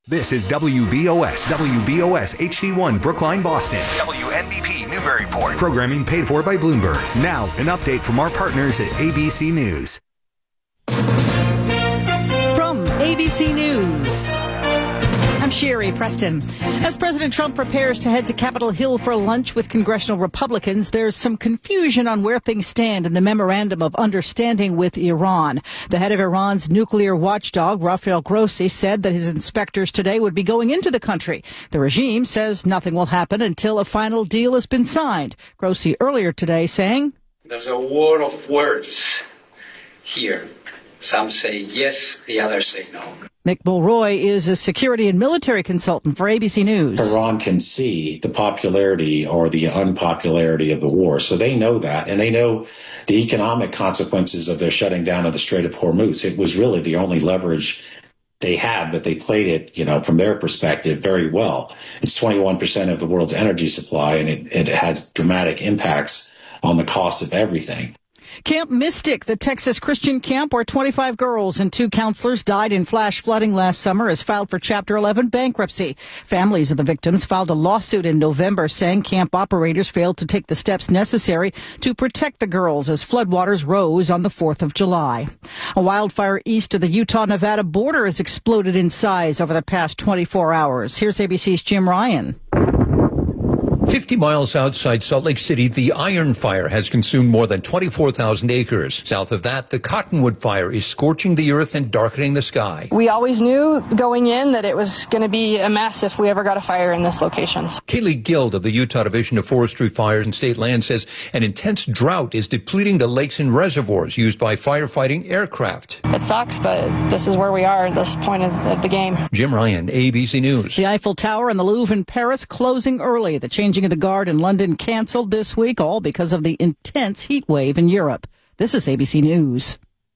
This is WBOS HD1 Brookline, Boston. WNBP Newburyport. Programming paid for by Bloomberg. Now, an update from our partners at ABC News. From ABC News, I'm Sherry Preston. As President Trump prepares to head to Capitol Hill for lunch with congressional Republicans, there's some confusion on where things stand in the Memorandum of Understanding with Iran. The head of Iran's nuclear watchdog, Rafael Grossi, said that his inspectors today would be going into the country. The regime says nothing will happen until a final deal has been signed. Grossi earlier today saying, "There's a war of words here. Some say yes, the others say no." Mick Mulroy is a security and military consultant for ABC News. Iran can see the popularity or the unpopularity of the war, so they know that, and they know the economic consequences of their shutting down of the Strait of Hormuz. It was really the only leverage they had, but they played it, from their perspective very well. It's 21% of the world's energy supply, and it has dramatic impacts on the cost of everything. Camp Mystic, the Texas Christian camp where 25 girls and 2 counselors died in flash flooding last summer, has filed for Chapter 11 bankruptcy. Families of the victims filed a lawsuit in November saying camp operators failed to take the steps necessary to protect the girls as floodwaters rose on the 4th of July. A wildfire east of the Utah-Nevada border has exploded in size over the past 24 hours. Here's ABC's Jim Ryan. 50 miles outside Salt Lake City, the Iron Fire has consumed more than 24,000 acres. South of that, the Cottonwood Fire is scorching the earth and darkening the sky. We always knew going in that it was going to be a mess if we ever got a fire in this location. Kaylee Guild of the Utah Division of Forestry, Fires and State Land says an intense drought is depleting the lakes and reservoirs used by firefighting aircraft. It sucks, but this is where we are at this point of the game. Jim Ryan, ABC News. The Eiffel Tower and the Louvre in Paris closing early. The changing of the guard in London canceled this week, all because of the intense heat wave in Europe. This is ABC News.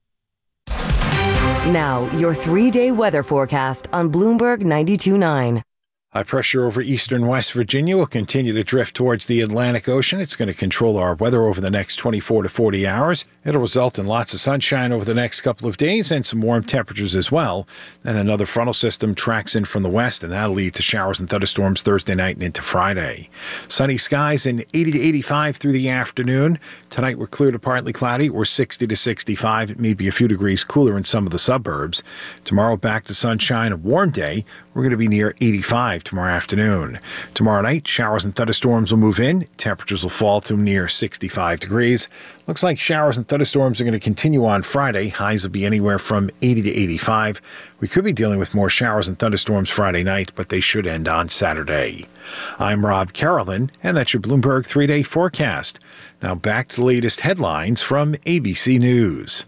Now, your 3-day weather forecast on Bloomberg 92.9. High pressure over eastern West Virginia will continue to drift towards the Atlantic Ocean. It's going to control our weather over the next 24 to 40 hours. It'll result in lots of sunshine over the next couple of days and some warm temperatures as well. Then another frontal system tracks in from the west, and that'll lead to showers and thunderstorms Thursday night and into Friday. Sunny skies and 80 to 85 through the afternoon. Tonight we're clear to partly cloudy. We're 60 to 65. It may be a few degrees cooler in some of the suburbs. Tomorrow back to sunshine, a warm day. We're going to be near 85 tomorrow afternoon. Tomorrow night, showers and thunderstorms will move in. Temperatures will fall to near 65 degrees. Looks like showers and thunderstorms are going to continue on Friday. Highs will be anywhere from 80 to 85. We could be dealing with more showers and thunderstorms Friday night, but they should end on Saturday. I'm Rob Carolyn, and that's your Bloomberg 3-day forecast. Now back to the latest headlines from ABC News.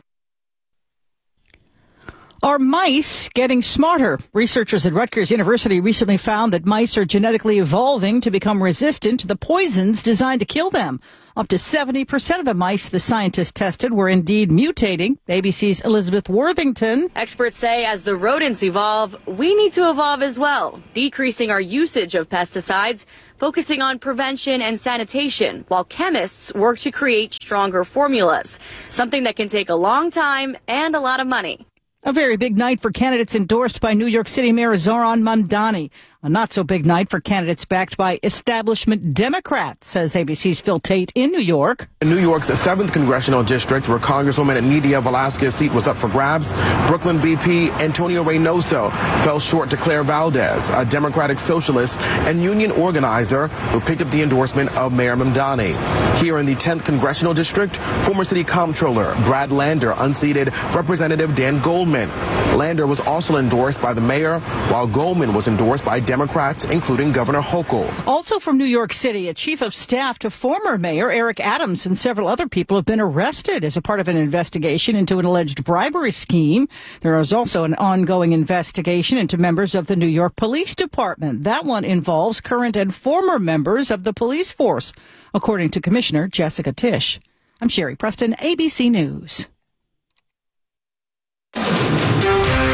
Are mice getting smarter? Researchers at Rutgers University recently found that mice are genetically evolving to become resistant to the poisons designed to kill them. Up to 70% of the mice the scientists tested were indeed mutating. ABC's Elizabeth Worthington. Experts say as the rodents evolve, we need to evolve as well, decreasing our usage of pesticides, focusing on prevention and sanitation, while chemists work to create stronger formulas, something that can take a long time and a lot of money. A very big night for candidates endorsed by New York City Mayor Zohran Mamdani. A not-so-big night for candidates backed by establishment Democrats, says ABC's Phil Tate in New York. In New York's 7th Congressional District, where Congresswoman Nydia Velázquez's seat was up for grabs, Brooklyn BP Antonio Reynoso fell short to Claire Valdez, a Democratic socialist and union organizer who picked up the endorsement of Mayor Mamdani. Here in the 10th Congressional District, former City Comptroller Brad Lander unseated Representative Dan Goldman. Lander was also endorsed by the mayor, while Goldman was endorsed by Democrats, including Governor Hochul. Also from New York City, a chief of staff to former Mayor Eric Adams and several other people have been arrested as a part of an investigation into an alleged bribery scheme. There is also an ongoing investigation into members of the New York Police Department. That one involves current and former members of the police force, according to Commissioner Jessica Tisch. I'm Sherry Preston, ABC News. This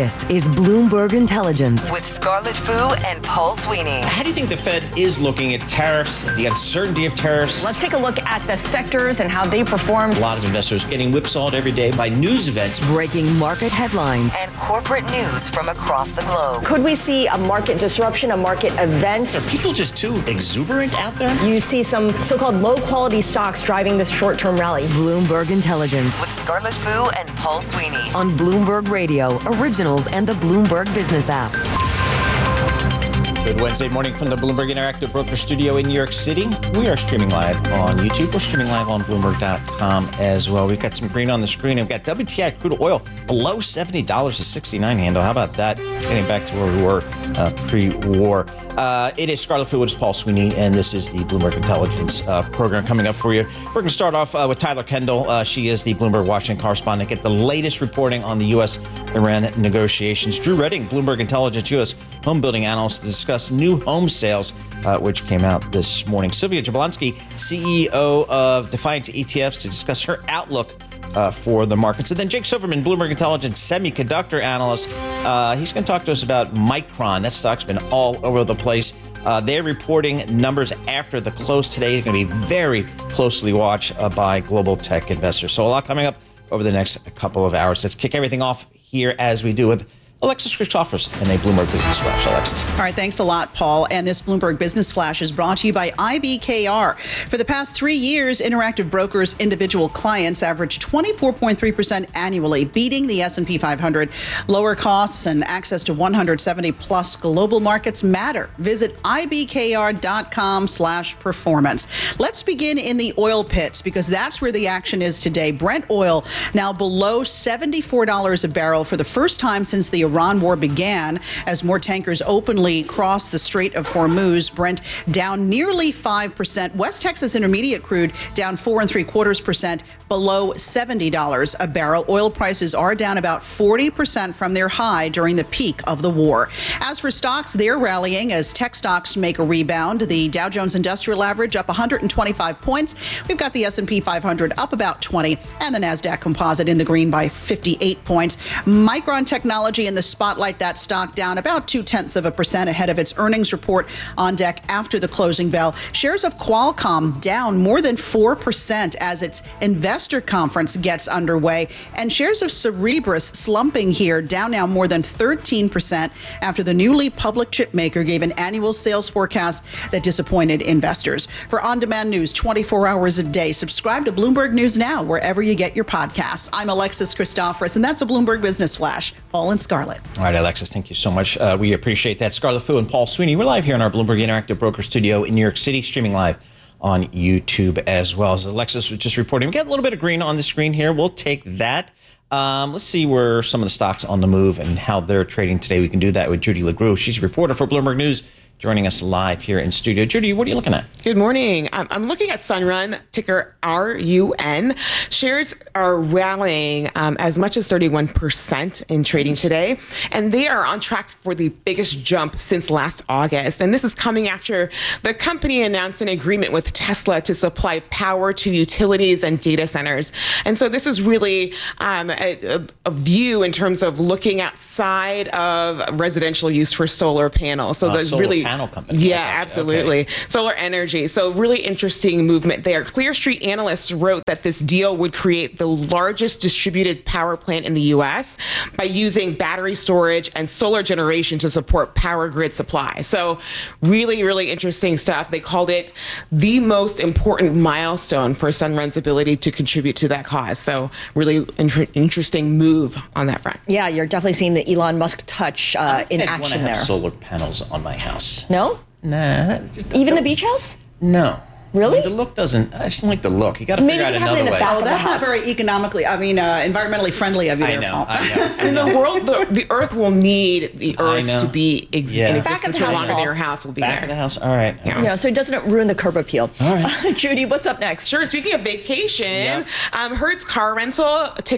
This is Bloomberg Intelligence with Scarlett Fu and Paul Sweeney. How do you think the Fed is looking at tariffs, the uncertainty of tariffs? Let's take a look at the sectors and how they performed. A lot of investors getting whipsawed every day by news events. Breaking market headlines and corporate news from across the globe. Could we see a market disruption, a market event? Are people just too exuberant out there? You see some so-called low-quality stocks driving this short-term rally. Bloomberg Intelligence with Scarlett Fu and Paul Sweeney on Bloomberg Radio, Originals, and the Bloomberg Business app. Good Wednesday morning from the Bloomberg Interactive Broker Studio in New York City. We are streaming live on YouTube. We're streaming live on Bloomberg.com as well. We've got some green on the screen. We've got WTI crude oil below $70, a 69 handle. How about that? Getting back to where we were pre-war. It is Scarlett Fu, it's Paul Sweeney, and this is the Bloomberg Intelligence program coming up for you. We're going to start off with Tyler Kendall. She is the Bloomberg Washington correspondent. Get the latest reporting on the U.S.-Iran negotiations. Drew Redding, Bloomberg Intelligence U.S. home building analyst, to discuss new home sales, which came out this morning. Sylvia Jablonski, CEO of Defiant ETFs, to discuss her outlook for the markets. And then Jake Silverman, Bloomberg Intelligence semiconductor analyst. He's going to talk to us about Micron. That stock's been all over the place. They're reporting numbers after the close today. They're going to be very closely watched by global tech investors. So a lot coming up over the next couple of hours. Let's kick everything off here as we do with Alexis Christophers and a Bloomberg Business Flash. Alexis. All right, thanks a lot, Paul. And this Bloomberg Business Flash is brought to you by IBKR. For the past 3 years, Interactive Brokers' individual clients averaged 24.3% annually, beating the S&P 500. Lower costs and access to 170-plus global markets matter. Visit ibkr.com/performance. Let's begin in the oil pits, because that's where the action is today. Brent oil now below $74 a barrel for the first time since the Iran war began, as more tankers openly cross the Strait of Hormuz. Brent down nearly 5%. West Texas Intermediate crude down 4.75%, below $70 a barrel. Oil prices are down about 40% from their high during the peak of the war. As for stocks, they're rallying as tech stocks make a rebound. The Dow Jones Industrial Average up 125 points. We've got the S&P 500 up about 20, and the NASDAQ Composite in the green by 58 points. Micron Technology in the spotlight, that stock down about 0.2% ahead of its earnings report on deck after the closing bell. Shares of Qualcomm down more than 4% as its investor conference gets underway. And shares of Cerebras slumping here, down now more than 13% after the newly public chip maker gave an annual sales forecast that disappointed investors. For on-demand news 24 hours a day, subscribe to Bloomberg News Now wherever you get your podcasts. I'm Alexis Christophers, and that's a Bloomberg Business Flash. Paul and Scarlett. All right, Alexis, thank you so much. We appreciate that. Scarlett Fu and Paul Sweeney. We're live here in our Bloomberg Interactive Broker Studio in New York City, streaming live on YouTube as well. As Alexis was just reporting, we got a little bit of green on the screen here. We'll take that. Let's see where some of the stocks on the move and how they're trading today. We can do that with Judy LaGrue. She's a reporter for Bloomberg News, joining us live here in studio. Judy, what are you looking at? Good morning. I'm looking at Sunrun, ticker RUN. Shares are rallying as much as 31% in trading today, and they are on track for the biggest jump since last August. And this is coming after the company announced an agreement with Tesla to supply power to utilities and data centers. And so this is really a view in terms of looking outside of residential use for solar panels. So there's really panel company. Yeah, absolutely. Okay. Solar energy. So really interesting movement there. Clear Street analysts wrote that this deal would create the largest distributed power plant in the U.S. by using battery storage and solar generation to support power grid supply. So really, really interesting stuff. They called it the most important milestone for Sunrun's ability to contribute to that cause. So really interesting move on that front. Yeah, you're definitely seeing the Elon Musk touch in action there. I want to have solar panels on my house. No? Nah. Even the beach house? No. Really? The look doesn't, I just don't like the look. You got to figure out another way. Oh, that's not very environmentally friendly of you there, Paul. In the world, the Earth will need the Earth to be in existence for longer than your house will be Back of the house, all right. Yeah, so it doesn't ruin the curb appeal. All right. Judy, what's up next? Sure, speaking of vacation, Hertz Car Rental, ticker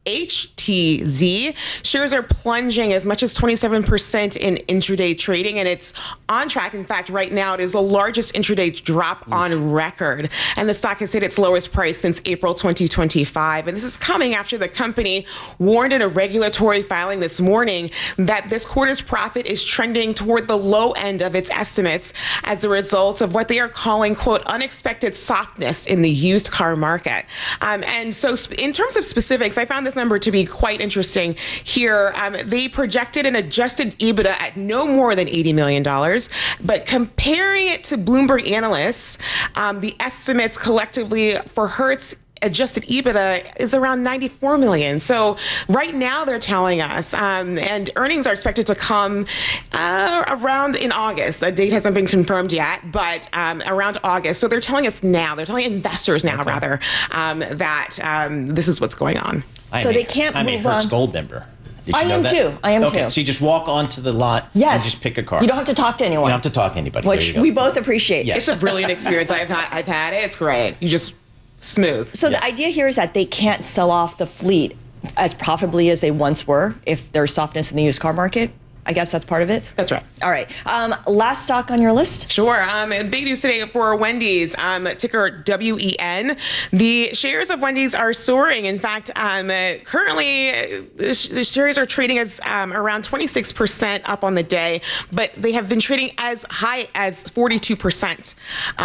HTZ. Shares are plunging as much as 27% in intraday trading, and it's on track. In fact, right now it is the largest intraday drop on record, and the stock has hit its lowest price since April 2025. And this is coming after the company warned in a regulatory filing this morning that this quarter's profit is trending toward the low end of its estimates as a result of what they are calling, quote, unexpected softness in the used car market. And so in terms of specifics, I found this number to be quite interesting here. They projected an adjusted EBITDA at no more than $80 million, but comparing it to Bloomberg analysts, the estimates collectively for Hertz adjusted EBITDA is around $94 million. So right now they're telling us, and earnings are expected to come around in August. The date hasn't been confirmed yet, but around August. So they're telling us now, they're telling investors now, rather, that this is what's going on. I'm a Hertz Gold member. Did I you know am that? too. I am Okay, too. so you just walk onto the lot and just pick a car. You don't have to talk to anyone. You don't have to talk to anybody. Which There you go. we both appreciate. Yes. It's a brilliant experience. I've had it. It's great. You just smooth. So the idea here is that they can't sell off the fleet as profitably as they once were if there's softness in the used car market. I guess that's part of it. That's right. All right. Last stock on your list? Sure. Big news today for Wendy's, ticker WEN. The shares of Wendy's are soaring. In fact, currently the shares are trading as around 26% up on the day, but they have been trading as high as 42%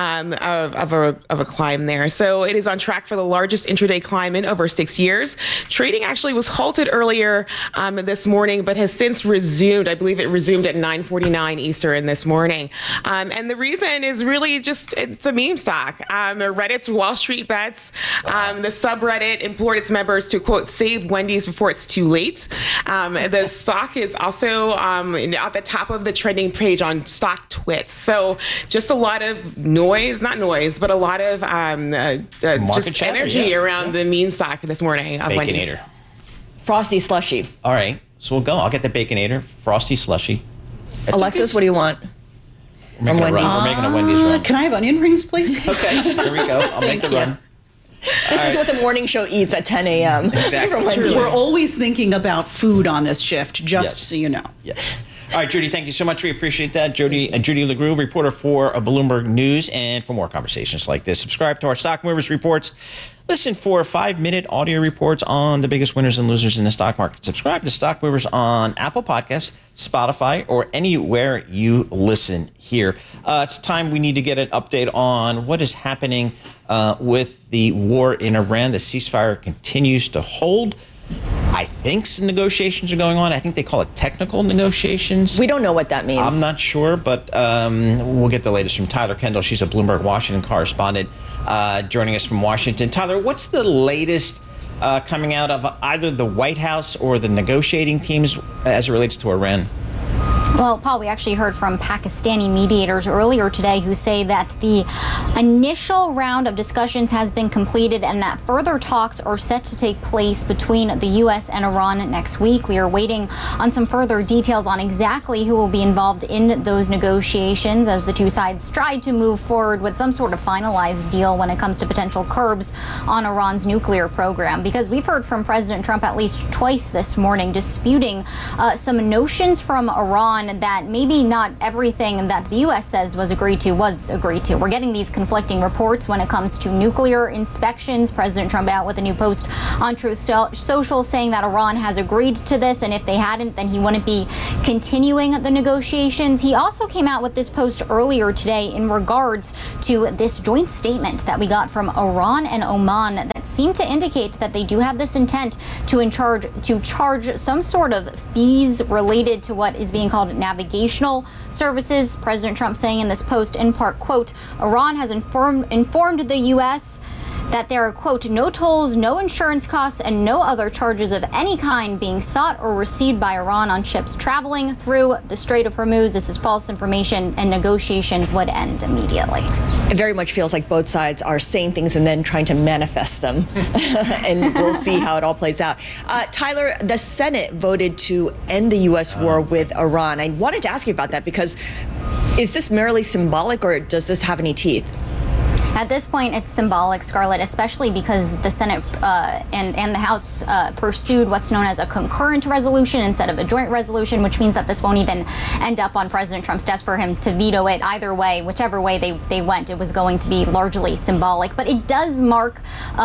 of a climb there. So it is on track for the largest intraday climb in over 6 years. Trading actually was halted earlier this morning, but has since resumed. I believe it resumed at 9:49 Eastern this morning. And the reason is really just it's a meme stock. Reddit's Wall Street Bets, the subreddit implored its members to, quote, save Wendy's before it's too late. The stock is also at the top of the trending page on Stock Twits. So just a lot of noise, not noise, but a lot of just chatter, energy around the meme stock this morning of Wendy's. Baconator. Frosty slushy. All right, so we'll go. I'll get the Baconator, Frosty Slushy. Alexis, what do you want? We're making a run. We're making a Wendy's run. Can I have onion rings, please? Okay, here we go. I'll make the run. This is what the morning show eats at 10 a.m. Exactly. We're always thinking about food on this shift, just so you know. Yes. All right, Judy, thank you so much. We appreciate that. Judy LeGroux, reporter for Bloomberg News. And for more conversations like this, subscribe to our Stock Movers Reports. Listen for 5-minute audio reports on the biggest winners and losers in the stock market. Subscribe to Stock Movers on Apple Podcasts, Spotify, or anywhere you listen here. It's time we need to get an update on what is happening with the war in Iran. The ceasefire continues to hold. I think some negotiations are going on. I think they call it technical negotiations. We don't know what that means. I'm not sure, but we'll get the latest from Tyler Kendall. She's a Bloomberg Washington correspondent joining us from Washington. Tyler, what's the latest coming out of either the White House or the negotiating teams as it relates to Iran? Well, Paul, we actually heard from Pakistani mediators earlier today who say that the initial round of discussions has been completed and that further talks are set to take place between the U.S. and Iran next week. We are waiting on some further details on exactly who will be involved in those negotiations as the two sides try to move forward with some sort of finalized deal when it comes to potential curbs on Iran's nuclear program. Because we've heard from President Trump at least twice this morning disputing some notions from Iran that maybe not everything that the U.S. says was agreed to. We're getting these conflicting reports when it comes to nuclear inspections. President Trump out with a new post on Truth Social saying that Iran has agreed to this, and if they hadn't, then he wouldn't be continuing the negotiations. He also came out with this post earlier today in regards to this joint statement that we got from Iran and Oman that seemed to indicate that they do have this intent to charge some sort of fees related to what is being called navigational services. President Trump saying in this post, in part, quote, Iran has informed the U.S. that there are, quote, no tolls, no insurance costs, and no other charges of any kind being sought or received by Iran on ships traveling through the Strait of Hormuz. This is false information, and negotiations would end immediately. It very much feels like both sides are saying things and then trying to manifest them. And we'll see how it all plays out. Tyler, the Senate voted to end the U.S. war with Iran. I wanted to ask you about that because is this merely symbolic or does this have any teeth? At this point, it's symbolic, Scarlett, especially because the Senate and the House pursued what's known as a concurrent resolution instead of a joint resolution, which means that this won't even end up on President Trump's desk for him to veto it either way. Whichever way they went, it was going to be largely symbolic. But it does mark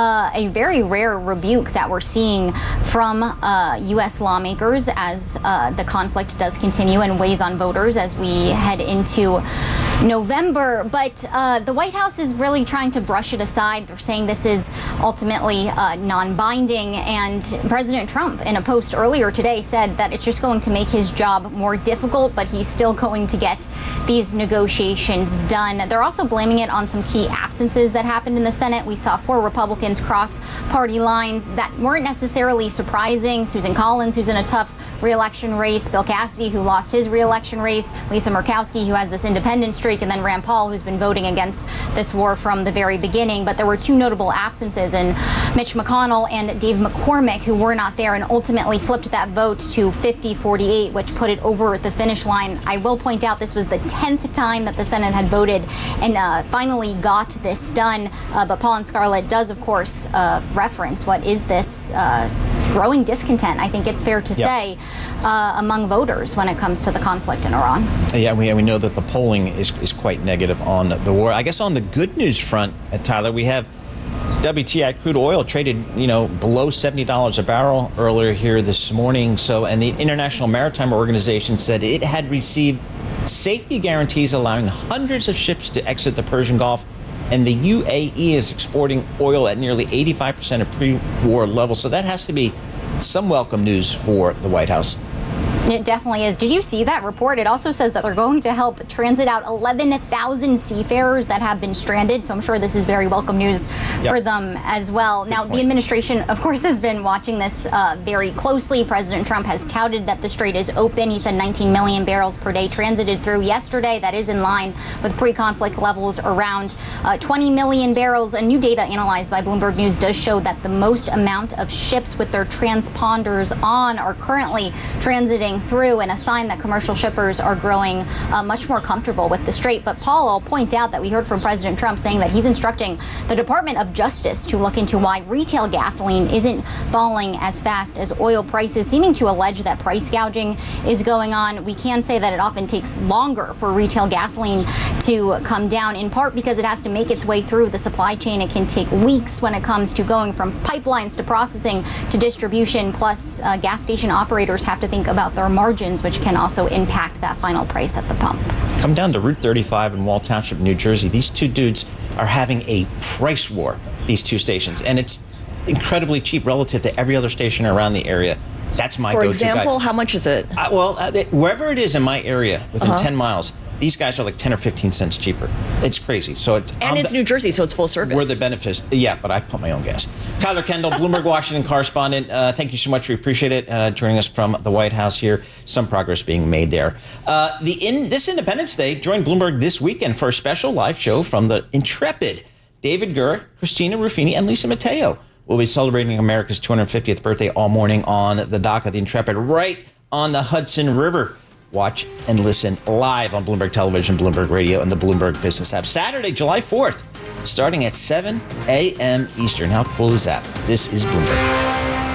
a very rare rebuke that we're seeing from U.S. lawmakers as the conflict does continue and weighs on voters as we head into November. But the White House is really trying to brush it aside. They're saying this is ultimately non-binding. And President Trump, in a post earlier today, said that it's just going to make his job more difficult, but he's still going to get these negotiations done. They're also blaming it on some key absences that happened in the Senate. We saw 4 Republicans cross party lines that weren't necessarily surprising. Susan Collins, who's in a tough re-election race, Bill Cassidy, who lost his re-election race, Lisa Murkowski, who has this independent streak, and then Rand Paul, who's been voting against this war from the very beginning. But there were 2 notable absences in Mitch McConnell and Dave McCormick, who were not there and ultimately flipped that vote to 50-48, which put it over the finish line. I will point out this was the 10th time that the Senate had voted and finally got this done. But Paul and Scarlett does, of course, reference what is this growing discontent, I think it's fair to say, among voters when it comes to the conflict in Iran. Yeah, we know that the polling is quite negative on the war. I guess on the good news front, Tyler, we have WTI crude oil traded, below $70 a barrel earlier here this morning. And the International Maritime Organization said it had received safety guarantees allowing hundreds of ships to exit the Persian Gulf. And the UAE is exporting oil at nearly 85% of pre-war levels. So that has to be some welcome news for the White House. It definitely is. Did you see that report? It also says that they're going to help transit out 11,000 seafarers that have been stranded. So I'm sure this is very welcome news for them as well. Now, the administration, of course, has been watching this very closely. President Trump has touted that the strait is open. He said 19 million barrels per day transited through yesterday. That is in line with pre-conflict levels around 20 million barrels. And new data analyzed by Bloomberg News does show that the most amount of ships with their transponders on are currently transiting through, and a sign that commercial shippers are growing much more comfortable with the strait. But Paul, I'll point out that we heard from President Trump saying that he's instructing the Department of Justice to look into why retail gasoline isn't falling as fast as oil prices, seeming to allege that price gouging is going on. We can say that it often takes longer for retail gasoline to come down, in part because it has to make its way through the supply chain. It can take weeks when it comes to going from pipelines to processing to distribution. Plus, gas station operators have to think about their margins, which can also impact that final price at the pump. Come down to Route 35 in Wall Township, New Jersey. These 2 dudes are having a price war, these 2 stations, and it's incredibly cheap relative to every other station around the area. That's my go-to guy. For example, how much is it? Wherever it is in my area, within 10 miles, these guys are like 10 or 15 cents cheaper. It's crazy. So it's New Jersey, so it's full service. We're the benefits. Yeah, but I pump my own gas. Tyler Kendall, Bloomberg Washington correspondent. Thank you so much. We appreciate it. Joining us from the White House here. Some progress being made there. This Independence Day, join Bloomberg this weekend for a special live show from the intrepid David Gura, Christina Ruffini, and Lisa Mateo. We'll be celebrating America's 250th birthday all morning on the dock of the Intrepid, right on the Hudson River. Watch and listen live on Bloomberg Television, Bloomberg Radio, and the Bloomberg Business app. Saturday, July 4th, starting at 7 a.m. Eastern. How cool is that? This is Bloomberg.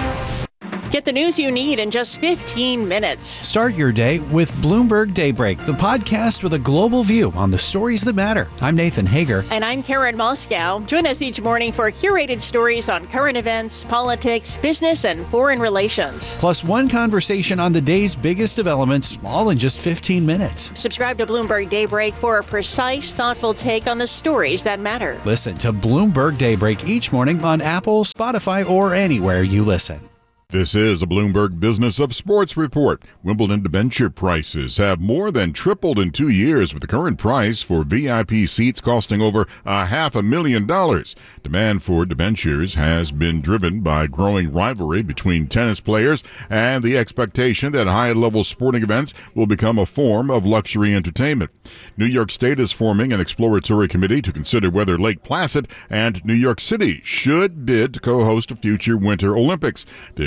Get the news you need in just 15 minutes. Start your day with Bloomberg Daybreak, the podcast with a global view on the stories that matter. I'm Nathan Hager. And I'm Karen Moscow. Join us each morning for curated stories on current events, politics, business, and foreign relations. Plus one conversation on the day's biggest developments, all in just 15 minutes. Subscribe to Bloomberg Daybreak for a precise, thoughtful take on the stories that matter. Listen to Bloomberg Daybreak each morning on Apple, Spotify, or anywhere you listen. This is a Bloomberg Business of Sports report. Wimbledon debenture prices have more than tripled in 2 years, with the current price for VIP seats costing over $500,000. Demand for debentures has been driven by growing rivalry between tennis players and the expectation that high-level sporting events will become a form of luxury entertainment. New York State is forming an exploratory committee to consider whether Lake Placid and New York City should bid to co-host a future Winter Olympics. The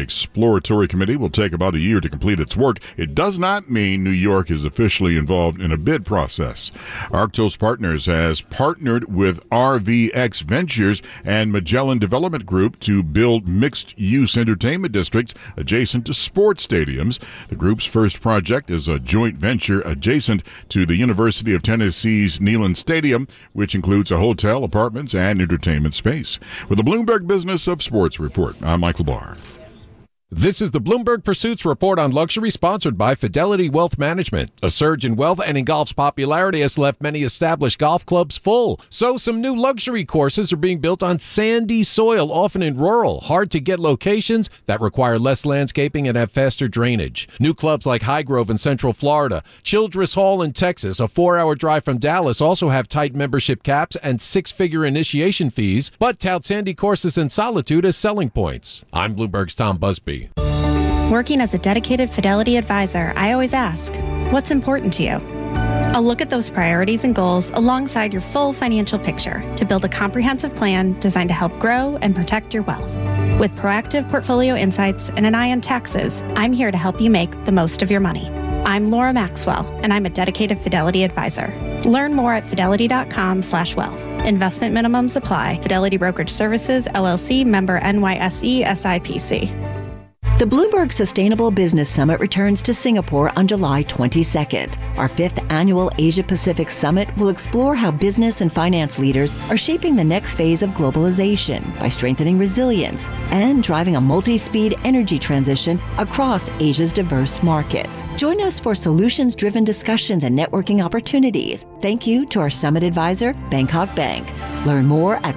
exploratory committee will take about a year to complete its work. It does not mean New York is officially involved in a bid process. Arctos Partners has partnered with RVX Ventures and Magellan Development Group to build mixed-use entertainment districts adjacent to sports stadiums. The group's first project is a joint venture adjacent to the University of Tennessee's Neyland Stadium, which includes a hotel, apartments, and entertainment space. With the Bloomberg Business of Sports Report, I'm Michael Barr. This is the Bloomberg Pursuits Report on Luxury, sponsored by Fidelity Wealth Management. A surge in wealth and in golf's popularity has left many established golf clubs full. So some new luxury courses are being built on sandy soil, often in rural, hard-to-get locations that require less landscaping and have faster drainage. New clubs like Highgrove in Central Florida, Childress Hall in Texas, a 4-hour drive from Dallas, also have tight membership caps and 6-figure initiation fees, but tout sandy courses and solitude as selling points. I'm Bloomberg's Tom Busby. Working as a dedicated Fidelity advisor, I always ask, what's important to you? I'll look at those priorities and goals alongside your full financial picture to build a comprehensive plan designed to help grow and protect your wealth. With proactive portfolio insights and an eye on taxes, I'm here to help you make the most of your money. I'm Laura Maxwell, and I'm a dedicated Fidelity advisor. Learn more at fidelity.com/wealth. Investment minimums apply. Fidelity Brokerage Services, LLC, member NYSE, SIPC. The Bloomberg Sustainable Business Summit returns to Singapore on July 22nd. Our 5th annual Asia-Pacific Summit will explore how business and finance leaders are shaping the next phase of globalization by strengthening resilience and driving a multi-speed energy transition across Asia's diverse markets. Join us for solutions-driven discussions and networking opportunities. Thank you to our summit advisor, Bangkok Bank. Learn more at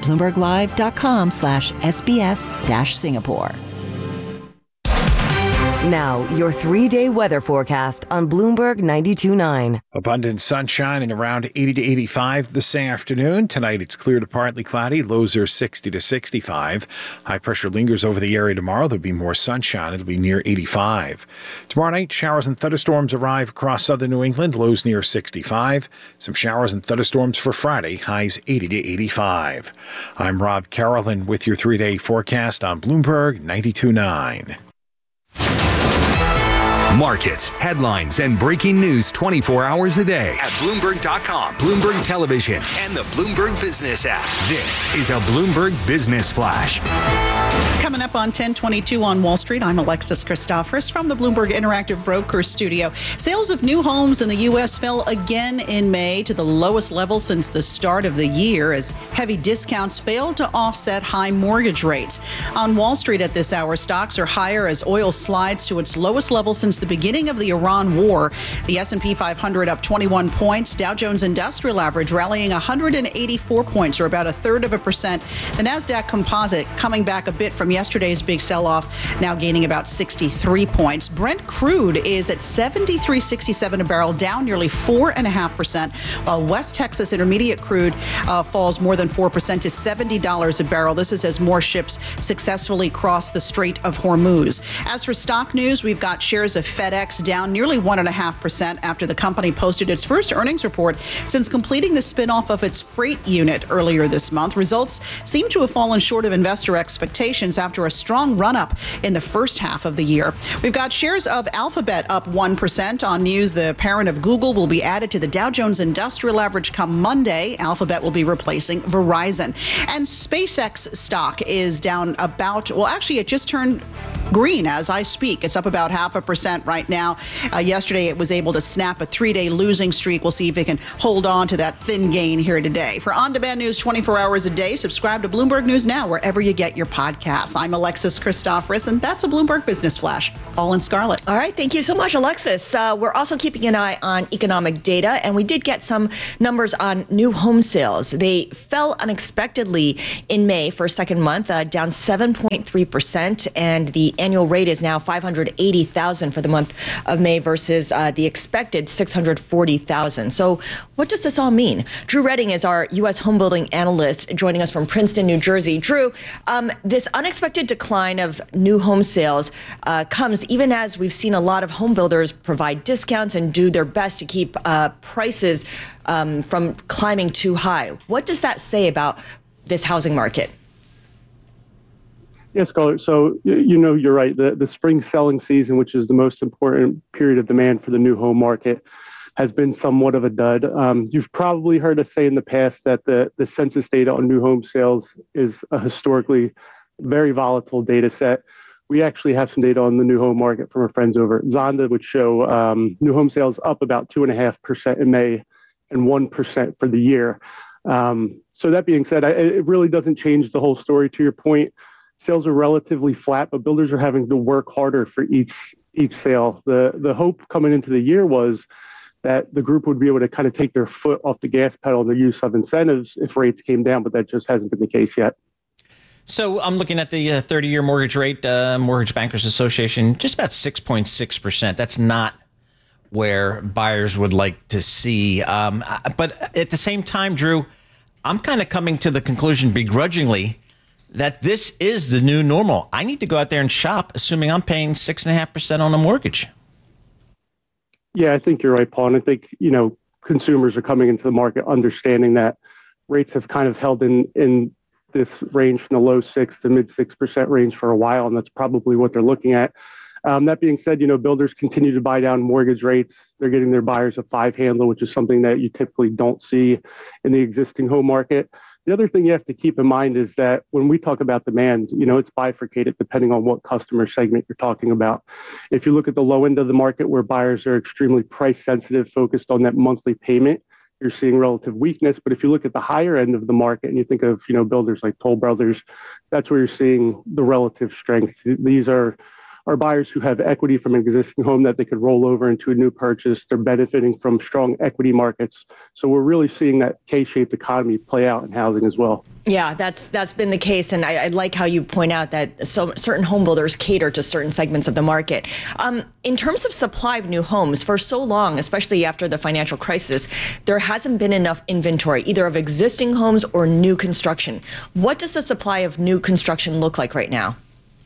bloomberglive.com/SBS-Singapore. Now, your 3-day weather forecast on Bloomberg 92.9. Abundant sunshine and around 80 to 85 this afternoon. Tonight it's clear to partly cloudy. Lows are 60 to 65. High pressure lingers over the area tomorrow. There'll be more sunshine. It'll be near 85. Tomorrow night, showers and thunderstorms arrive across southern New England. Lows near 65. Some showers and thunderstorms for Friday. Highs 80 to 85. I'm Rob Carolyn with your 3-day forecast on Bloomberg 92.9. Markets, headlines, and breaking news 24 hours a day at Bloomberg.com, Bloomberg Television, and the Bloomberg Business app. This is a Bloomberg Business Flash. Coming up on 1022 on Wall Street, I'm Alexis Christoforous from the Bloomberg Interactive Brokers Studio. Sales of new homes in the U.S. fell again in May to the lowest level since the start of the year as heavy discounts failed to offset high mortgage rates. On Wall Street at this hour, stocks are higher as oil slides to its lowest level since the beginning of the Iran war. The S&P 500 up 21 points. Dow Jones Industrial Average rallying 184 points, or about 1/3%. The NASDAQ Composite coming back a bit from yesterday's big sell-off, now gaining about 63 points. Brent crude is at $73.67 a barrel, down nearly 4.5%, while West Texas Intermediate crude falls more than 4% to $70 a barrel. This is as more ships successfully cross the Strait of Hormuz. As for stock news, we've got shares of FedEx down nearly 1.5% after the company posted its first earnings report since completing the spinoff of its freight unit earlier this month. Results seem to have fallen short of investor expectations after a strong run-up in the first half of the year. We've got shares of Alphabet up 1% on news the parent of Google will be added to the Dow Jones Industrial Average come Monday. Alphabet will be replacing Verizon. And SpaceX stock is down about, well, actually it just turned green as I speak. It's up about 0.5% right now. Yesterday, it was able to snap a 3-day losing streak. We'll see if it can hold on to that thin gain here today. For on-demand news 24 hours a day, subscribe to Bloomberg News Now wherever you get your podcasts. I'm Alexis Christoforous, and that's a Bloomberg Business Flash. All in Scarlet. All right. Thank you so much, Alexis. We're also keeping an eye on economic data, and we did get some numbers on new home sales. They fell unexpectedly in May for a second month, down 7.3%, and the annual rate is now 580,000 for the month of May versus the expected 640,000. So what does this all mean? Drew Redding is our U.S. homebuilding analyst joining us from Princeton, New Jersey. Drew, this unexpected decline of new home sales comes even as we've seen a lot of home builders provide discounts and do their best to keep prices from climbing too high. What does that say about this housing market? Yes, Scarlett. So, you're right. The spring selling season, which is the most important period of demand for the new home market, has been somewhat of a dud. You've probably heard us say in the past that the census data on new home sales is a historically very volatile data set. We actually have some data on the new home market from our friends over at Zonda, which show new home sales up about 2.5% in May and 1% for the year. So that being said, it really doesn't change the whole story. To your point, sales are relatively flat, but builders are having to work harder for each sale. The hope coming into the year was that the group would be able to kind of take their foot off the gas pedal in the use of incentives if rates came down, but that just hasn't been the case yet. So I'm looking at the 30-year mortgage rate, Mortgage Bankers Association, just about 6.6%. That's not where buyers would like to see. But at the same time, Drew, I'm kind of coming to the conclusion begrudgingly that this is the new normal. I need to go out there and shop, assuming I'm paying 6.5% on a mortgage. Yeah, I think you're right, Paul. And I think, consumers are coming into the market understanding that rates have kind of held in this range from the low 6 to mid 6% range for a while, and that's probably what they're looking at. That being said, builders continue to buy down mortgage rates. They're getting their buyers a 5 handle, which is something that you typically don't see in the existing home market. The other thing you have to keep in mind is that when we talk about demand, it's bifurcated depending on what customer segment you're talking about. If you look at the low end of the market where buyers are extremely price sensitive, focused on that monthly payment, you're seeing relative weakness. But if you look at the higher end of the market and you think of, builders like Toll Brothers, that's where you're seeing the relative strength. These are buyers who have equity from an existing home that they could roll over into a new purchase. They're benefiting from strong equity markets. So we're really seeing that K-shaped economy play out in housing as well. Yeah, that's been the case. And I like how you point out that certain home builders cater to certain segments of the market. In terms of supply of new homes, for so long, especially after the financial crisis, there hasn't been enough inventory, either of existing homes or new construction. What does the supply of new construction look like right now?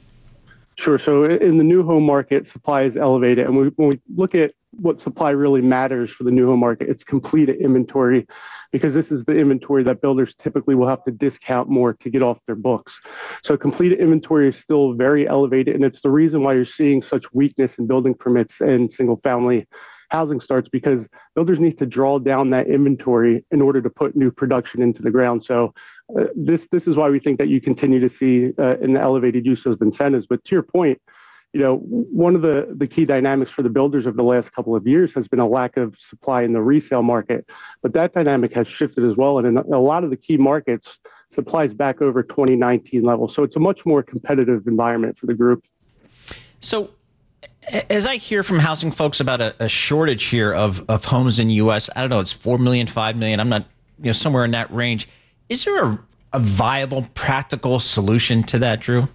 Sure. So in the new home market, supply is elevated. And when we look at what supply really matters for the new home market, it's completed inventory, because this is the inventory that builders typically will have to discount more to get off their books. So completed inventory is still very elevated. And it's the reason why you're seeing such weakness in building permits and single family housing starts, because builders need to draw down that inventory in order to put new production into the ground. So this is why we think that you continue to see an elevated use of incentives. But to your point, one of the key dynamics for the builders over the last couple of years has been a lack of supply in the resale market. But that dynamic has shifted as well. And in a lot of the key markets, supply is back over 2019 levels. So it's a much more competitive environment for the group. So as I hear from housing folks about a shortage here of homes in the U.S., I don't know, it's 4 million, 5 million. I'm not, somewhere in that range. Is there a viable, practical solution to that, Drew?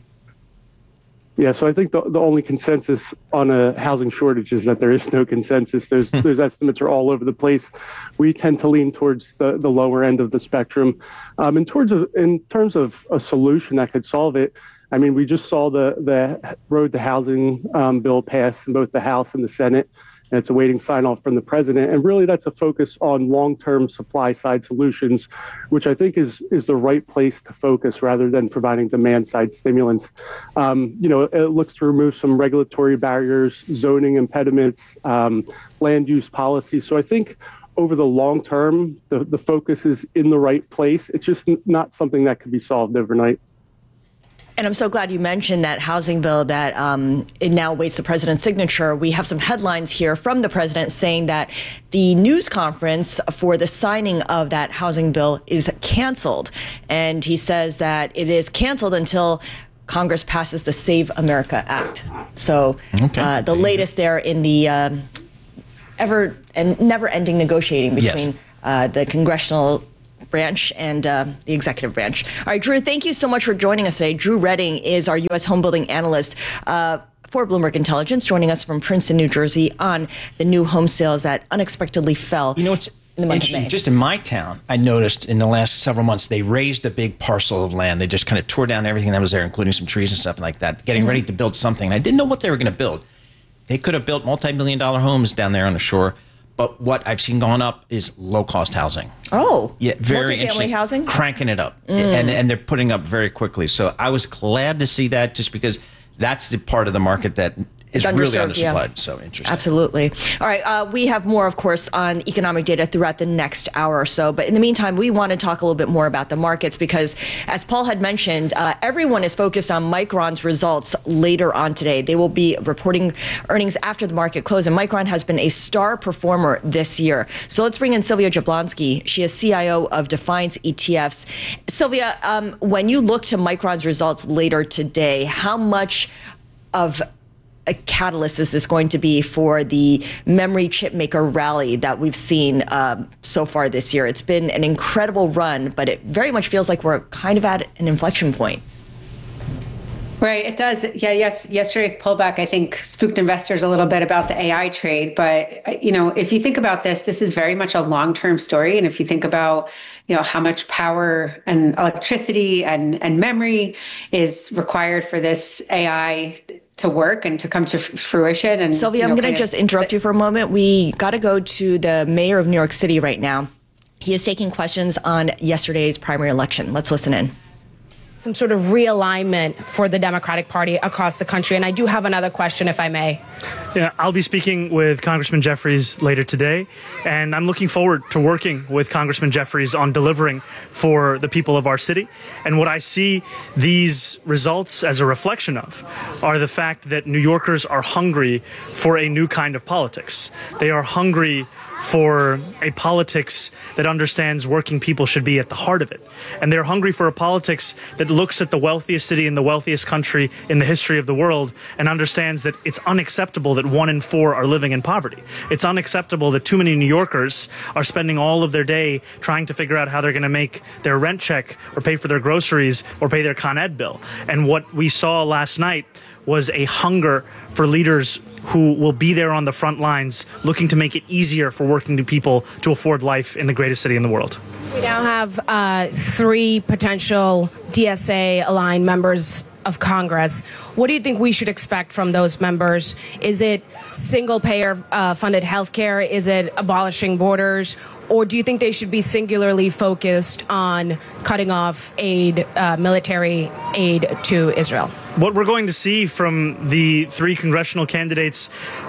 Yeah, so I think the only consensus on a housing shortage is that there is no consensus. There's estimates are all over the place. We tend to lean towards the lower end of the spectrum. In terms of a solution that could solve it, I mean, we just saw the Road to Housing bill pass in both the House and the Senate, and it's awaiting sign-off from the president. And really, that's a focus on long-term supply-side solutions, which I think is the right place to focus rather than providing demand-side stimulants. It looks to remove some regulatory barriers, zoning impediments, land use policies. So I think over the long term, the focus is in the right place. It's just not something that could be solved overnight. And I'm so glad you mentioned that housing bill that it now awaits the president's signature. We have some headlines here from the president saying that the news conference for the signing of that housing bill is canceled. And he says that it is canceled until Congress passes the Save America Act. So the latest there in the ever and never-ending negotiating between the congressional branch and the executive branch. All right, Drew, thank you so much for joining us today. Drew Redding is our U.S. home building analyst for Bloomberg Intelligence, joining us from Princeton, New Jersey, on the new home sales that unexpectedly fell. It's in the month of May. Just in my town, I noticed in the last several months, they raised a big parcel of land. They just kind of tore down everything that was there, including some trees and stuff like that, getting ready to build something. And I didn't know what they were going to build. They could have built multi-million-dollar homes down there on the shore, But what I've seen going up is low-cost housing. Oh, yeah, very multifamily interesting. housing? Cranking it up. And they're putting up very quickly. So I was glad to see that just because that's the part of the market that is really undersupplied. Yeah. So interesting. Absolutely. All right. We have more, of course, on economic data throughout the next hour or so. But in the meantime, we want to talk a little bit more about the markets because, as Paul had mentioned, everyone is focused on Micron's results later on today. They will be reporting earnings after the market close. And Micron has been a star performer this year. So let's bring in Sylvia Jablonski. She is CIO of Defiance ETFs. Sylvia, when you look to Micron's results later today, how much of a catalyst is this going to be for the memory chip maker rally that we've seen so far this year? It's been an incredible run, but it very much feels like we're kind of at an inflection point. Right, it does. Yeah, yes. Yesterday's pullback, I think, spooked investors a little bit about the AI trade. But, if you think about this is very much a long-term story. And if you think about, how much power and electricity and memory is required for this AI to work and to come to fruition. And Sylvia, I'm going to just interrupt you for a moment. We got to go to the mayor of New York City right now. He is taking questions on yesterday's primary election. Let's listen in. Some sort of realignment for the Democratic Party across the country. And I do have another question, if I may. Yeah, I'll be speaking with Congressman Jeffries later today, and I'm looking forward to working with Congressman Jeffries on delivering for the people of our city. And what I see these results as a reflection of are the fact that New Yorkers are hungry for a new kind of politics. They are hungry for a politics that understands working people should be at the heart of it. And they're hungry for a politics that looks at the wealthiest city in the wealthiest country in the history of the world and understands that it's unacceptable that 1 in 4 are living in poverty. It's unacceptable that too many New Yorkers are spending all of their day trying to figure out how they're going to make their rent check or pay for their groceries or pay their Con Ed bill. And what we saw last night was a hunger for leaders who will be there on the front lines looking to make it easier for working people to afford life in the greatest city in the world. We now have 3 potential DSA-aligned members of Congress. What do you think we should expect from those members? Is it single-payer funded health care? Is it abolishing borders? Or do you think they should be singularly focused on cutting off aid, military aid to Israel? What we're going to see from the 3 congressional candidates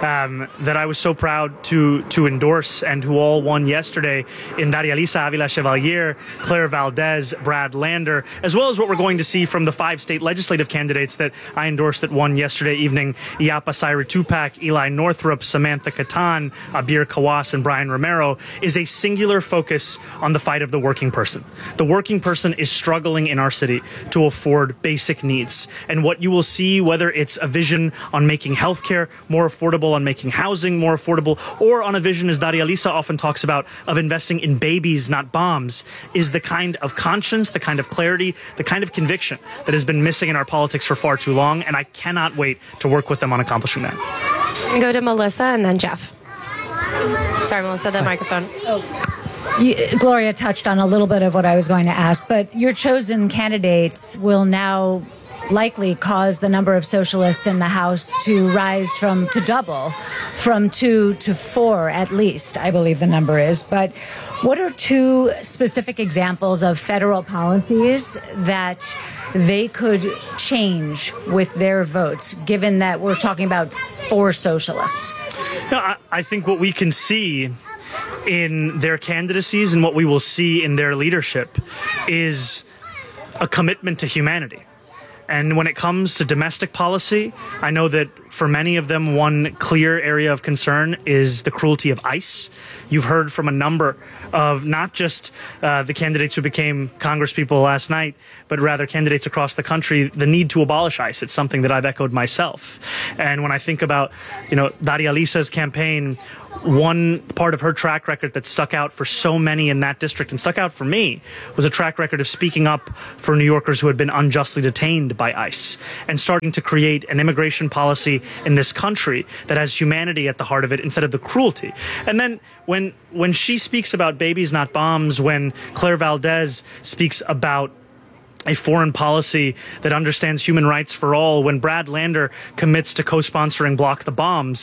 that I was so proud to endorse and who all won yesterday in Daria Lisa Avila Chevalier, Claire Valdez, Brad Lander, as well as what we're going to see from the 5 state legislative candidates that I endorsed that won yesterday evening, Iapa Saira Tupac, Eli Northrup, Samantha Katan, Abir Kawas, and Brian Romero, is a singular focus on the fight of the working person. The working person is struggling in our city to afford basic needs. And what you will see, whether it's a vision on making healthcare more affordable, on making housing more affordable, or on a vision, as Daria Lisa often talks about, of investing in babies, not bombs, is the kind of conscience, the kind of clarity, the kind of conviction that has been missing in our politics for far too long. And I cannot wait to work with them on accomplishing that. I'm going to go to Melissa and then Jeff. Sorry, Melissa, the microphone. Gloria touched on a little bit of what I was going to ask, but your chosen candidates will now likely cause the number of socialists in the House to rise to double from 2 to 4 at least, I believe the number is. But what are 2 specific examples of federal policies that they could change with their votes, given that we're talking about 4 socialists? I think what we can see in their candidacies and what we will see in their leadership is a commitment to humanity. And when it comes to domestic policy, I know that for many of them, one clear area of concern is the cruelty of ICE. You've heard from a number of not just the candidates who became congresspeople last night, but rather candidates across the country, the need to abolish ICE. It's something that I've echoed myself. And when I think about, Daria Lisa's campaign, one part of her track record that stuck out for so many in that district and stuck out for me was a track record of speaking up for New Yorkers who had been unjustly detained by ICE and starting to create an immigration policy in this country that has humanity at the heart of it instead of the cruelty. And then when she speaks about babies, not bombs, when Claire Valdez speaks about a foreign policy that understands human rights for all, when Brad Lander commits to co-sponsoring Block the Bombs,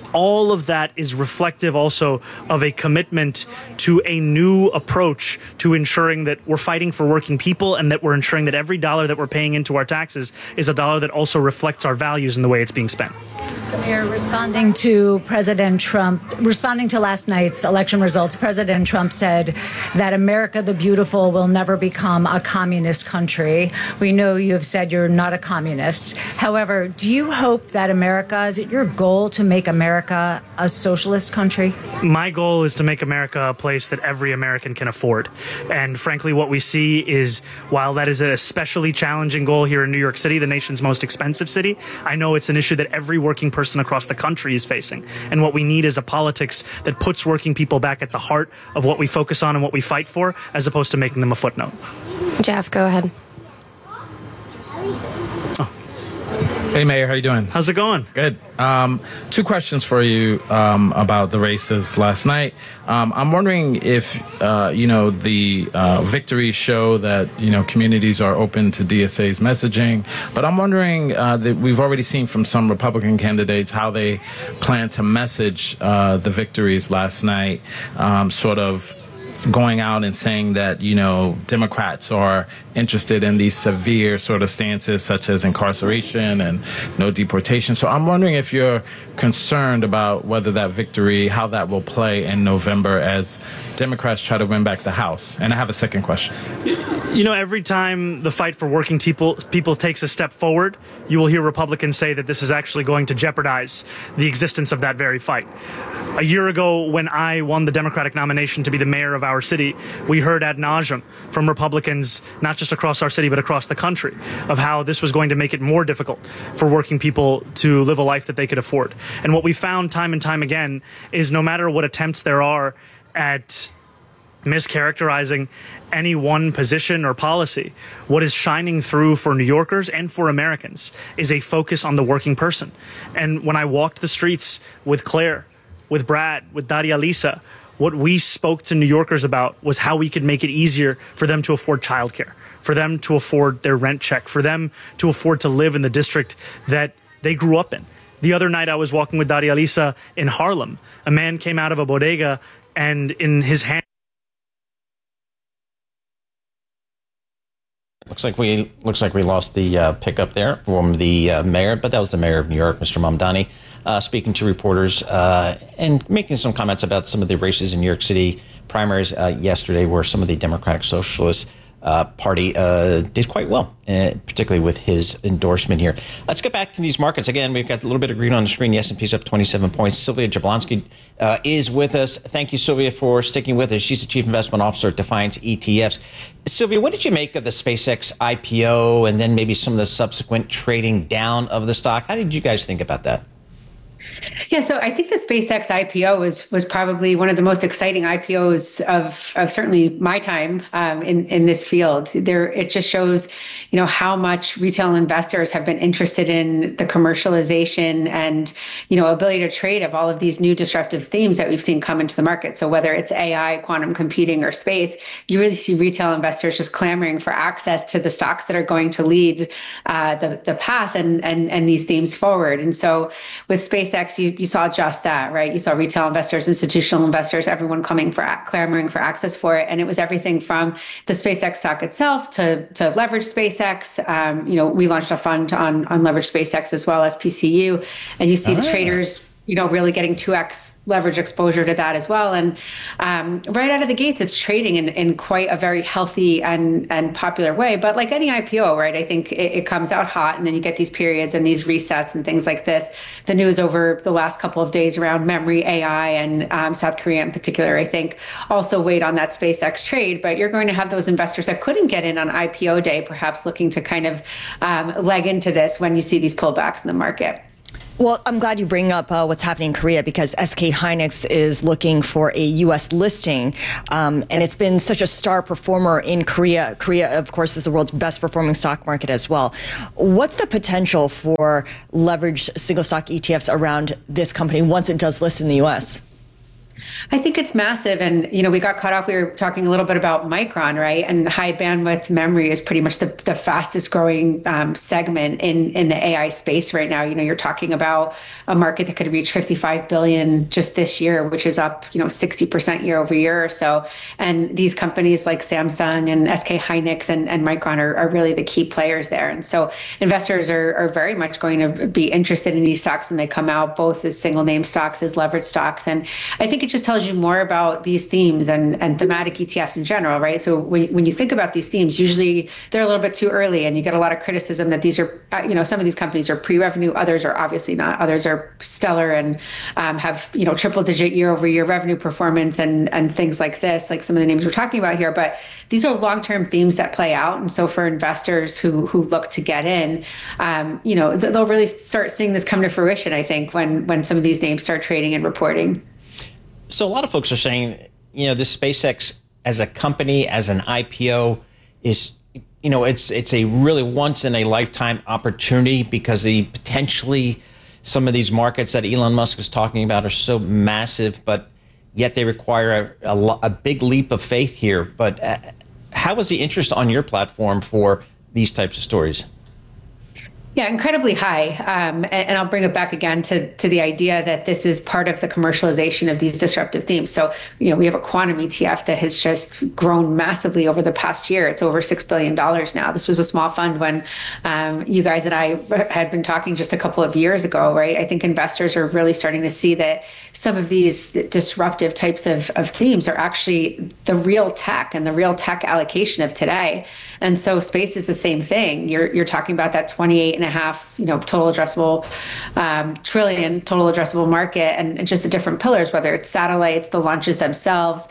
all of that is reflective also of a commitment to a new approach to ensuring that we're fighting for working people and that we're ensuring that every dollar that we're paying into our taxes is a dollar that also reflects our values in the way it's being spent. Mr. Mayor, responding to President Trump, responding to last night's election results, President Trump said that America the Beautiful will never become a communist country. We know you have said you're not a communist. However, do you hope that America, is it your goal to make America a socialist country? My goal is to make America a place that every American can afford. And frankly, what we see is, while that is an especially challenging goal here in New York City, the nation's most expensive city, I know it's an issue that every working person across the country is facing. And what we need is a politics that puts working people back at the heart of what we focus on and what we fight for, as opposed to making them a footnote. Jeff, go ahead. Hey, Mayor, how you doing? How's it going? Good. Two questions for you about the races last night. I'm wondering if, the victories show that, communities are open to DSA's messaging. But I'm wondering that we've already seen from some Republican candidates how they plan to message the victories last night, sort of going out and saying that, Democrats are interested in these severe sort of stances such as incarceration and no deportation. So I'm wondering if you're concerned about whether that victory, how that will play in November as Democrats try to win back the House. And I have a second question. Every time the fight for working people takes a step forward, you will hear Republicans say that this is actually going to jeopardize the existence of that very fight. A year ago, when I won the Democratic nomination to be the mayor of our city, we heard ad nauseum from Republicans, not just across our city, but across the country, of how this was going to make it more difficult for working people to live a life that they could afford. And what we found time and time again is no matter what attempts there are at mischaracterizing any one position or policy, what is shining through for New Yorkers and for Americans is a focus on the working person. And when I walked the streets with Claire, with Brad, with Daria Lisa, what we spoke to New Yorkers about was how we could make it easier for them to afford childcare, for them to afford their rent check, for them to afford to live in the district that they grew up in. The other night I was walking with Daria Lisa in Harlem. A man came out of a bodega and in his hand... Looks like we lost the pickup there from the mayor, but that was the mayor of New York, Mr. Mamdani, speaking to reporters and making some comments about some of the races in New York City primaries yesterday, where some of the Democratic Socialist Party did quite well, particularly with his endorsement here. Let's get back to these markets. Again, we've got a little bit of green on the screen. The S&P's up 27 points. Sylvia Jablonski is with us. Thank you, Sylvia, for sticking with us. She's the Chief Investment Officer at Defiance ETFs. Sylvia, what did you make of the SpaceX IPO and then maybe some of the subsequent trading down of the stock? How did you guys think about that? Yeah, so I think the SpaceX IPO was probably one of the most exciting IPOs of certainly my time in this field. It just shows, how much retail investors have been interested in the commercialization and, ability to trade of all of these new disruptive themes that we've seen come into the market. So whether it's AI, quantum computing, or space, you really see retail investors just clamoring for access to the stocks that are going to lead the path and these themes forward. And so with SpaceX, you saw just that, right? You saw retail investors, institutional investors, everyone clamoring for access for it. And it was everything from the SpaceX stock itself to leverage SpaceX. We launched a fund on leverage SpaceX as well as PCU. And you see the traders, really getting 2x leverage exposure to that as well. And right out of the gates, it's trading in quite a very healthy and popular way. But like any IPO, right, I think it comes out hot, and then you get these periods and these resets and things like this. The news over the last couple of days around memory, AI, and South Korea in particular, I think also weighed on that SpaceX trade. But you're going to have those investors that couldn't get in on IPO day, perhaps looking to kind of leg into this when you see these pullbacks in the market. Well, I'm glad you bring up what's happening in Korea, because SK Hynix is looking for a U.S. listing, and it's been such a star performer in Korea. Korea, of course, is the world's best performing stock market as well. What's the potential for leveraged single stock ETFs around this company once it does list in the U.S.? I think it's massive. And, we got caught off. We were talking a little bit about Micron, right? And high bandwidth memory is pretty much the fastest growing segment in the AI space right now. You're talking about a market that could reach 55 billion just this year, which is up, 60% year over year or so. And these companies like Samsung and SK Hynix and Micron are really the key players there. And so investors are very much going to be interested in these stocks when they come out, both as single name stocks, as leveraged stocks. And I think it just tells you more about these themes and thematic ETFs in general, right? So when you think about these themes, usually they're a little bit too early, and you get a lot of criticism that these are, some of these companies are pre-revenue, others are obviously not. Others are stellar and have, triple-digit year-over-year revenue performance and things like this, like some of the names we're talking about here. But these are long-term themes that play out, and so for investors who look to get in, they'll really start seeing this come to fruition, I think, when some of these names start trading and reporting. So a lot of folks are saying, this SpaceX as a company, as an IPO is, it's a really once in a lifetime opportunity because potentially some of these markets that Elon Musk is talking about are so massive, but yet they require a big leap of faith here. But how is the interest on your platform for these types of stories? Yeah, incredibly high. And I'll bring it back again to the idea that this is part of the commercialization of these disruptive themes. So, we have a quantum ETF that has just grown massively over the past year. It's over $6 billion now. This was a small fund when you guys and I had been talking just a couple of years ago, right? I think investors are really starting to see that some of these disruptive types of themes are actually the real tech and the real tech allocation of today. And so space is the same thing. You're talking about that 28.5, total addressable trillion total addressable market, and just the different pillars, whether it's satellites, the launches themselves,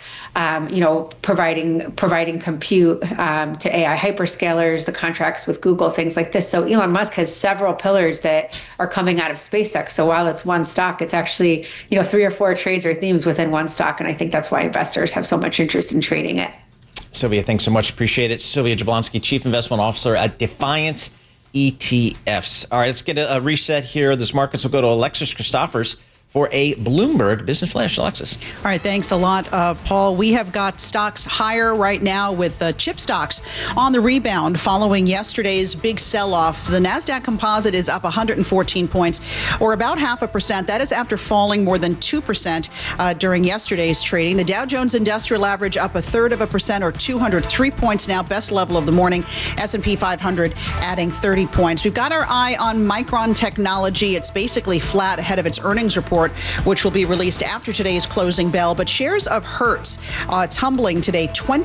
providing compute to AI hyperscalers, the contracts with Google, things like this. So Elon Musk has several pillars that are coming out of SpaceX. So while it's one stock, it's actually 3 or 4 trades or themes within one stock, and I think that's why investors have so much interest in trading it. Sylvia, thanks so much. Appreciate it. Sylvia Jablonski, Chief Investment Officer at Defiance ETFs. All right, let's get a reset here. This markets will go to Alexis Christophers for a Bloomberg Business Flash. Alexis. All right, thanks a lot, Paul. We have got stocks higher right now with chip stocks on the rebound following yesterday's big sell-off. The NASDAQ composite is up 114 points, or about 0.5%. That is after falling more than 2% during yesterday's trading. The Dow Jones Industrial Average up 0.33%, or 203 points now, best level of the morning. S&P 500 adding 30 points. We've got our eye on Micron Technology. It's basically flat ahead of its earnings report, which will be released after today's closing bell. But shares of Hertz tumbling today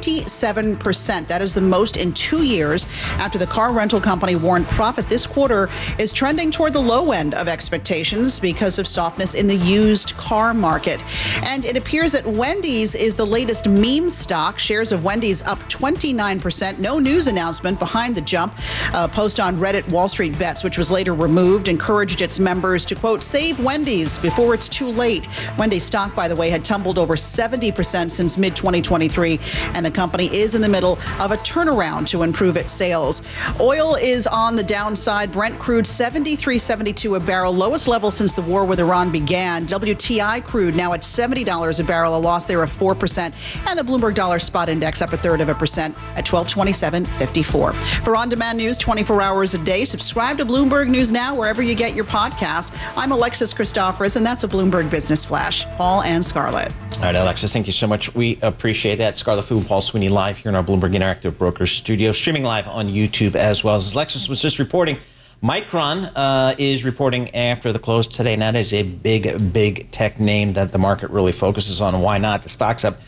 27%. That is the most in 2 years after the car rental company warned profit this quarter is trending toward the low end of expectations because of softness in the used car market. And it appears that Wendy's is the latest meme stock. Shares of Wendy's up 29%. No news announcement behind the jump. A post on Reddit Wall Street Bets, which was later removed, encouraged its members to, quote, save Wendy's before it's too late. Wendy's stock, by the way, had tumbled over 70% since mid-2023, and the company is in the middle of a turnaround to improve its sales. Oil is on the downside. Brent crude $73.72 a barrel, lowest level since the war with Iran began. WTI crude now at $70 a barrel, a loss there of 4%, and the Bloomberg Dollar Spot Index up 0.33% at 1227.54. For on-demand news 24 hours a day, subscribe to Bloomberg News Now wherever you get your podcasts. I'm Alexis Christophers, and that's a Bloomberg Business Flash. Paul and Scarlett. All right, Alexis, thank you so much. We appreciate that. Scarlett Fu and Paul Sweeney live here in our Bloomberg Interactive Brokers studio, streaming live on YouTube as well. As Alexis was just reporting, Micron is reporting after the close today, and that is a big tech name that the market really focuses on. And why not? The stock's up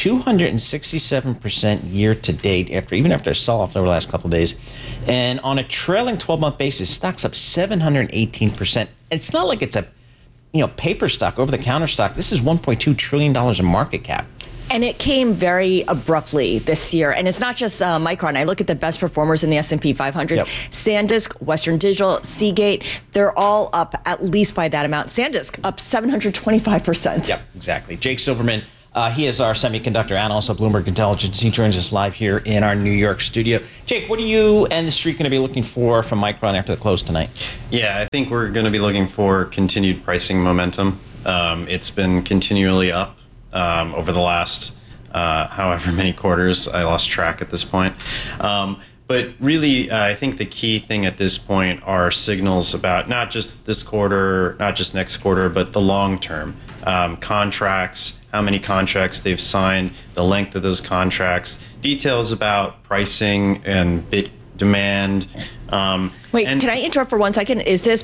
267% year to date, even after a sell-off over the last couple of days. And on a trailing 12-month basis, stock's up 718%. It's not like it's a paper stock, over-the-counter stock. This is $1.2 trillion in market cap. And it came very abruptly this year. And it's not just Micron. I look at the best performers in the S&P 500. Yep. SanDisk, Western Digital, Seagate, they're all up at least by that amount. SanDisk up 725%. Yep, exactly. Jake Silverman, he is our semiconductor analyst at Bloomberg Intelligence. He joins us live here in our New York studio. Jake, what are you and the street going to be looking for from Micron after the close tonight? Yeah, I think we're going to be looking for continued pricing momentum. It's been continually up over the last however many quarters. I lost track at this point. But really, I think the key thing at this point are signals about not just this quarter, not just next quarter, but the long term. Contracts, how many contracts they've signed, the length of those contracts, details about pricing and bit demand. Wait, can I interrupt for 1 second? Is this